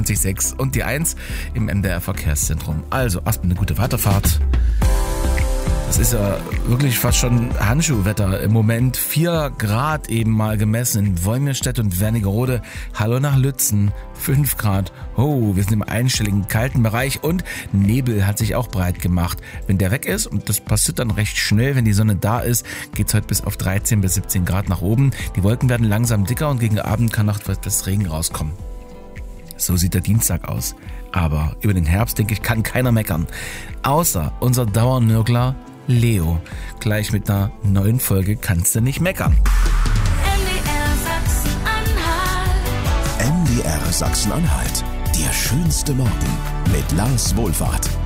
94.6 und die 1 im MDR Verkehrszentrum. Also erstmal eine gute Weiterfahrt. Es ist ja wirklich fast schon Handschuhwetter im Moment. 4 Grad eben mal gemessen in Wolmirstedt und Wernigerode. Hallo nach Lützen, 5 Grad. Oh, wir sind im einstelligen kalten Bereich und Nebel hat sich auch breit gemacht. Wenn der weg ist, und das passiert dann recht schnell, wenn die Sonne da ist, geht's heute bis auf 13 bis 17 Grad nach oben. Die Wolken werden langsam dicker und gegen Abend kann noch etwas Regen rauskommen. So sieht der Dienstag aus. Aber über den Herbst, denke ich, kann keiner meckern. Außer unser Dauernörgler Leo. Gleich mit einer neuen Folge kannst du nicht meckern. MDR Sachsen-Anhalt. Der schönste Morgen mit Lars Wohlfahrt.